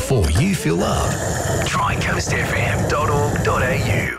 before you feel up. Try coastfm.org.au.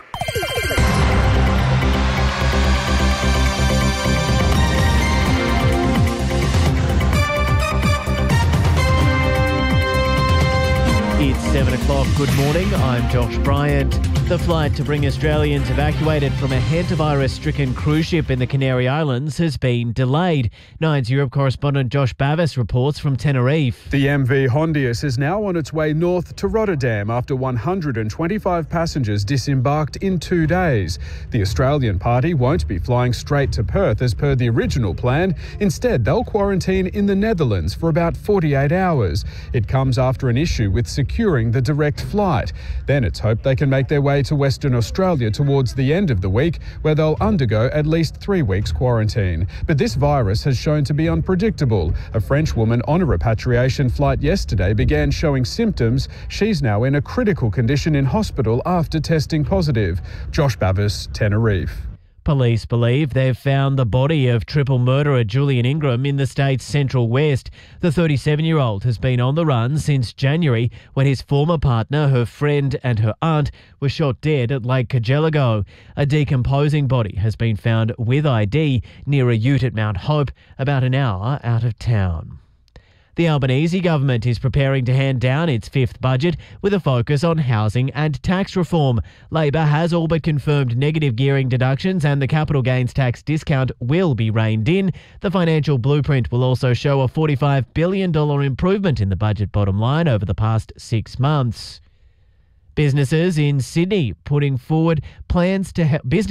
It's 7 o'clock. Good morning. I'm Josh Bryant. The flight to bring Australians evacuated from a hantavirus-stricken cruise ship in the Canary Islands has been delayed. Nine's Europe correspondent Josh Bavis reports from Tenerife. The MV Hondius is now on its way north to Rotterdam after 125 passengers disembarked in 2 days. The Australian party won't be flying straight to Perth as per the original plan. Instead, they'll quarantine in the Netherlands for about 48 hours. It comes after an issue with securing the direct flight. Then it's hoped they can make their way to Western Australia towards the end of the week, where they'll undergo at least 3 weeks quarantine. But this virus has shown to be unpredictable. A French woman on a repatriation flight yesterday began showing symptoms. She's now in a critical condition in hospital after testing positive. Josh Bavis, Tenerife. Police believe they've found the body of triple murderer Julian Ingram in the state's central west. The 37-year-old has been on the run since January when his former partner, her friend and her aunt were shot dead at Lake Cargelligo. A decomposing body has been found with ID near a ute at Mount Hope, about an hour out of town. The Albanese government is preparing to hand down its fifth budget with a focus on housing and tax reform. Labor has all but confirmed negative gearing deductions and the capital gains tax discount will be reined in. The financial blueprint will also show a $45 billion improvement in the budget bottom line over the past 6 months. Businesses in Sydney are putting forward plans to help boost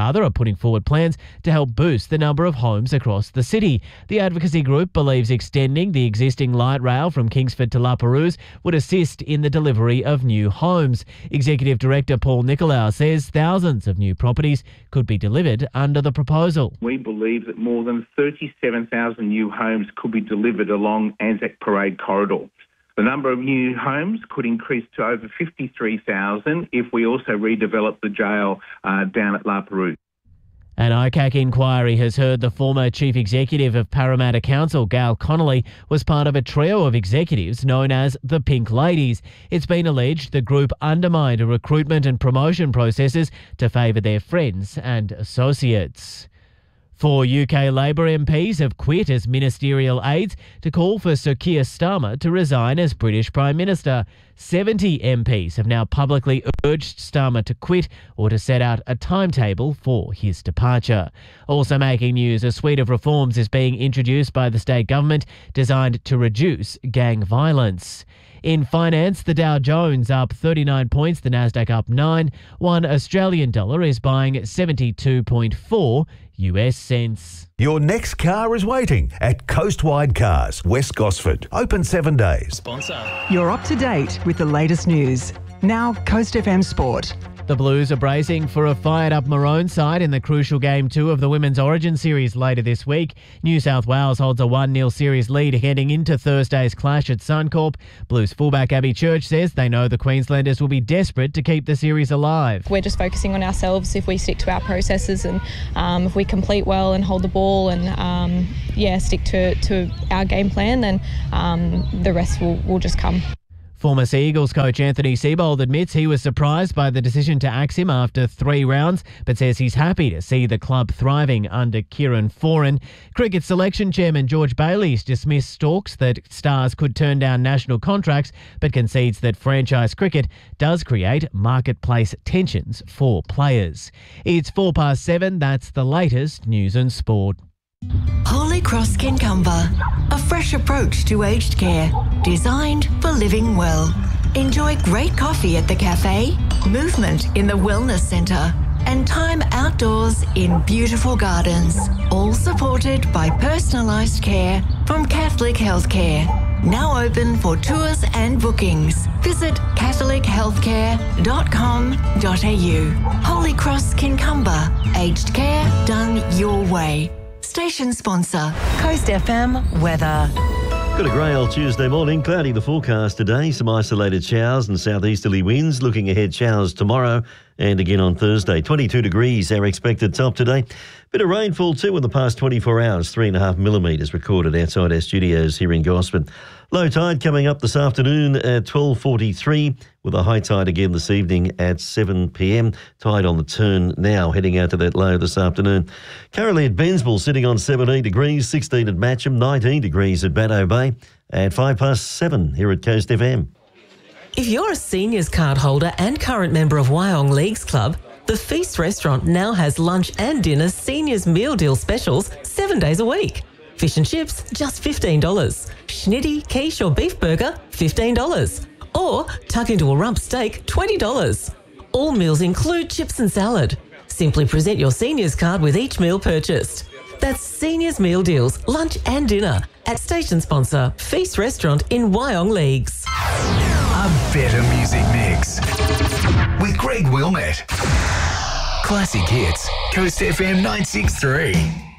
the number of homes across the city. The advocacy group believes extending the existing light rail from Kingsford to La Perouse would assist in the delivery of new homes. Executive Director Paul Nicolau says thousands of new properties could be delivered under the proposal. We believe that more than 37,000 new homes could be delivered along Anzac Parade corridor. The number of new homes could increase to over 53,000 if we also redevelop the jail down at La Perouse. An ICAC inquiry has heard the former chief executive of Parramatta Council, Gail Connolly, was part of a trio of executives known as the Pink Ladies. It's been alleged the group undermined recruitment and promotion processes to favour their friends and associates. 4 UK Labor MPs have quit as ministerial aides to call for Sir Keir Starmer to resign as British Prime Minister. 70 MPs have now publicly urged Starmer to quit or to set out a timetable for his departure. Also making news, a suite of reforms is being introduced by the state government designed to reduce gang violence. In finance, the Dow Jones up 39 points, the Nasdaq up 9. $1 Australian dollar is buying 72.4 US cents. Your next car is waiting at Coastwide Cars, West Gosford. Open 7 days. Sponsor. You're up to date with the latest news. Now, Coast FM Sport. The Blues are bracing for a fired-up Maroon side in the crucial Game 2 of the Women's Origin Series later this week. New South Wales holds a 1-0 series lead heading into Thursday's clash at Suncorp. Blues fullback Abby Church says they know the Queenslanders will be desperate to keep the series alive. We're just focusing on ourselves if we stick to our processes and if we complete well and hold the ball and stick to our game plan, then the rest will just come. Former Sea Eagles coach Anthony Seibold admits he was surprised by the decision to axe him after 3 rounds, but says he's happy to see the club thriving under Kieran Foran. Cricket selection chairman George Bailey's dismissed talks that Stars could turn down national contracts, but concedes that franchise cricket does create marketplace tensions for players. It's 7:04. That's the latest news and sport. Holy Cross Kincumber, a fresh approach to aged care, designed for living well. Enjoy great coffee at the cafe, movement in the wellness centre, and time outdoors in beautiful gardens, all supported by personalised care from Catholic Healthcare. Now open for tours and bookings. Visit catholichealthcare.com.au. Holy Cross Kincumber, aged care done your way. Station sponsor, Coast FM weather. Got a grey old Tuesday morning, cloudy the forecast today, some isolated showers and southeasterly winds. Looking ahead, showers tomorrow and again on Thursday. 22 degrees our expected top today. Bit of rainfall too in the past 24 hours, 3.5 millimetres recorded outside our studios here in Gosford. Low tide coming up this afternoon at 12:43 with a high tide again this evening at 7 p.m. Tide on the turn now, heading out to that low this afternoon. Currently at Bensville sitting on 17 degrees, 16 at Matcham, 19 degrees at Banno Bay at 7:05 here at Coast FM. If you're a seniors card holder and current member of Wyong Leagues Club, the Feast restaurant now has lunch and dinner seniors meal deal specials 7 days a week. Fish and chips, just $15. Schnitty, quiche or beef burger, $15. Or tuck into a rump steak, $20. All meals include chips and salad. Simply present your seniors card with each meal purchased. That's Seniors Meal Deals, lunch and dinner at station sponsor Feast Restaurant in Wyong Leagues. A better music mix with Greg Wilmette. Classic hits, Coast FM 963.